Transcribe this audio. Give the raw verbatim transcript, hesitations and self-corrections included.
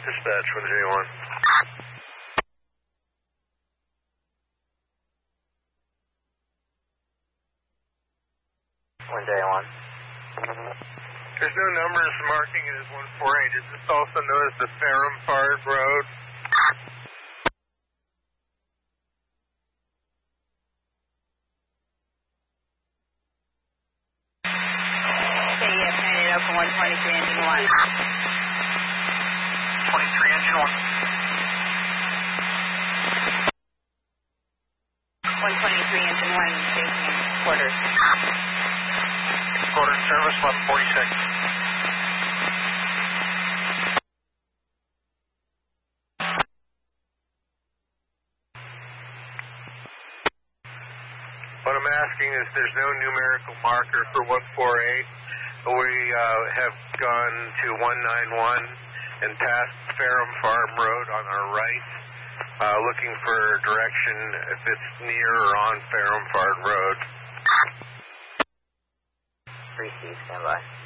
Dispatch, one J one. one J one. There's no numbers marking it as one four eight. Is this also known as the Ferrum Fard Road? Okay, yeah, turn it up for one twenty-three engine one. twenty-three engine one. one twenty-three engine one, station quarters. Quarter service, one forty-six. What I'm asking is there's no numerical marker for one four eight. We uh, have gone to one nine one and past Ferrum Farm Road on our right, uh, looking for direction if it's near or on Ferrum Farm Road. three C, stand by.